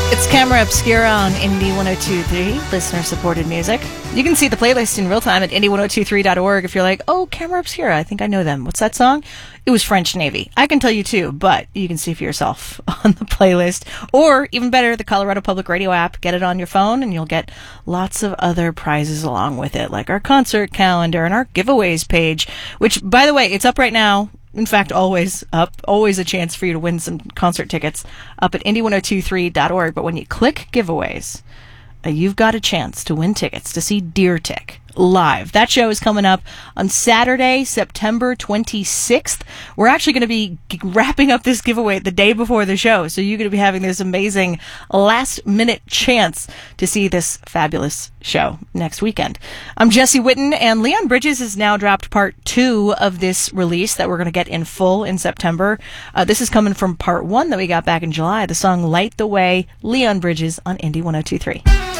It's Camera Obscura on Indie 102.3, listener-supported music. You can see the playlist in real time at indie1023.org if you're like, oh, Camera Obscura, I think I know them. What's that song? It was French Navy. I can tell you too, but you can see for yourself on the playlist. Or, even better, the Colorado Public Radio app. Get it on your phone and you'll get lots of other prizes along with it, like our concert calendar and our giveaways page, which, by the way, it's up right now. In fact, always up. Always a chance for you to win some concert tickets up at indie1023.org. But when you click giveaways, you've got a chance to win tickets to see Deer Tick live. That show is coming up on Saturday, September 26th. We're actually going to be wrapping up this giveaway the day before the show, so you're going to be having this amazing last-minute chance to see this fabulous show next weekend. I'm Jesse Witten, and Leon Bridges has now dropped part 2 of this release that we're going to get in full in September. This is coming from part 1 that we got back in July, the song Light the Way, Leon Bridges on Indie 102.3.